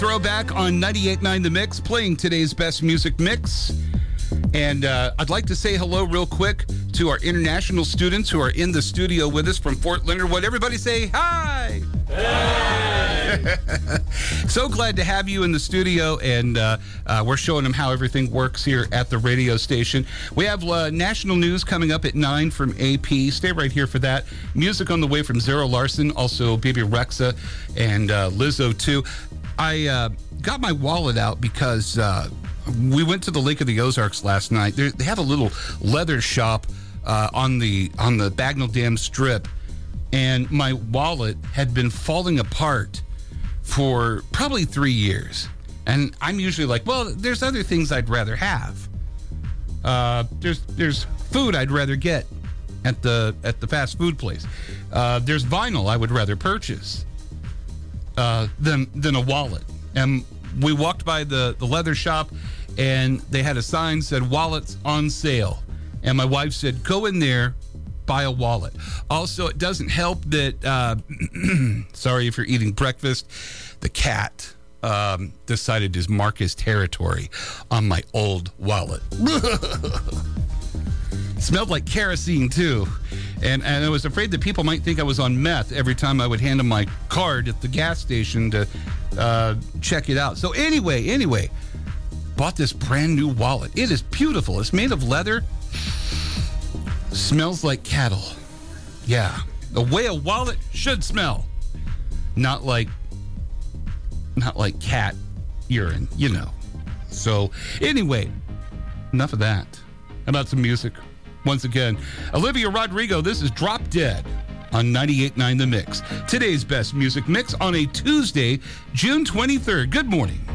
Throwback on 98.9 The Mix, playing today's best music mix. And I'd like to say hello real quick to our international students who are in the studio with us from Fort Leonard Wood. Everybody say hi! Hey! So glad to have you in the studio, and we're showing them how everything works here at the radio station. We have national news coming up at 9 from AP. Stay right here for that. Music on the way from Zero Larson, also Baby Rexa, and Lizzo too. I got my wallet out because we went to the Lake of the Ozarks last night. They have a little leather shop on the Bagnell Dam Strip, and my wallet had been falling apart for probably 3 years. And I'm usually like, well, there's other things I'd rather have. There's food I'd rather get at the fast food place. There's vinyl I would rather purchase than a wallet. And we walked by the leather shop, and they had a sign that said wallets on sale. And my wife said, go in there, buy a wallet. Also, it doesn't help that, sorry if you're eating breakfast, the cat decided to mark his territory on my old wallet. Smelled like kerosene, too. And I was afraid that people might think I was on meth every time I would hand them my card at the gas station to check it out. So anyway, bought this brand new wallet. It is beautiful. It's made of leather. Smells like cattle. Yeah, the way a wallet should smell. Not like cat urine, you know. So anyway, enough of that. How about some music? Once again, Olivia Rodrigo, this is Drop Dead on 98.9 The Mix. Today's best music mix on a Tuesday, June 23rd. Good morning.